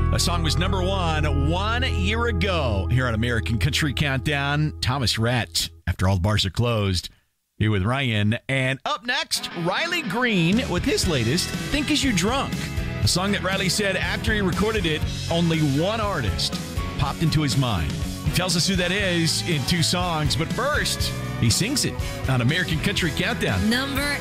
A song was number 1 year ago here on American Country Countdown. Thomas Rhett, After All the Bars Are Closed, here with Ryan. And up next, Riley Green with his latest, Think As You Drunk. A song that Riley said after he recorded it, only one artist popped into his mind. He tells us who that is in 2 songs, but first, he sings it on American Country Countdown. Number